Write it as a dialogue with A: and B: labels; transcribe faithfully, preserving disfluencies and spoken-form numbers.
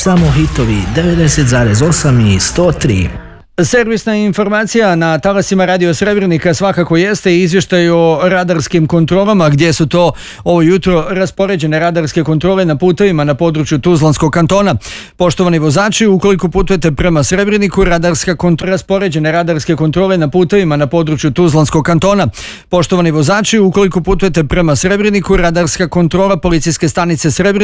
A: Samo hitovi devedeset zarez osam i sto tri.
B: Servisna informacija na talasima Radio Srebrenika svakako jeste izvještaj o radarskim kontrolama, gdje su to ovo jutro raspoređene radarske kontrole na putevima na području Tuzlanskog kantona. Poštovani vozači, ukoliko putujete prema Srebreniku, radarska kontrola, raspoređene radarske kontrole na putevima na području Tuzlanskog kantona. Poštovani vozači, ukoliko putujete prema Srebreniku, radarska kontrola policijske stanice Srebrenik